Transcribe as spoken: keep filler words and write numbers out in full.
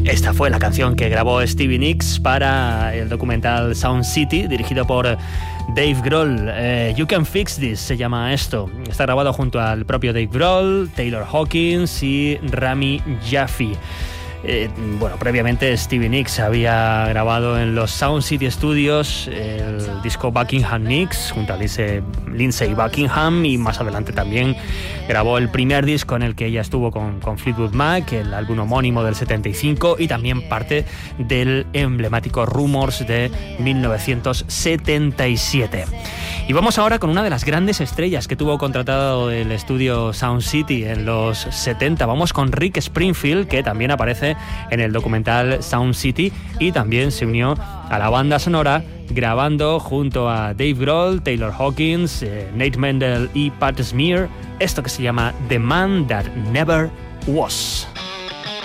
Esta fue la canción que grabó Stevie Nicks para el documental Sound City, dirigido por Dave Grohl. Eh, You Can Fix This se llama esto. Está grabado junto al propio Dave Grohl, Taylor Hawkins y Rami Jaffee. Eh, bueno, previamente Stevie Nicks había grabado en los Sound City Studios el disco Buckingham Nicks junto a Lindsey, Lindsey Buckingham, y más adelante también grabó el primer disco en el que ella estuvo con, con Fleetwood Mac, el álbum homónimo del setenta y cinco, y también parte del emblemático Rumors de mil novecientos setenta y siete. Y vamos ahora con una de las grandes estrellas que tuvo contratado el estudio Sound City en los setenta. Vamos con Rick Springfield, que también aparece en el documental Sound City y también se unió a la banda sonora grabando junto a Dave Grohl, Taylor Hawkins, eh, Nate Mendel y Pat Smear esto que se llama The Man That Never Was.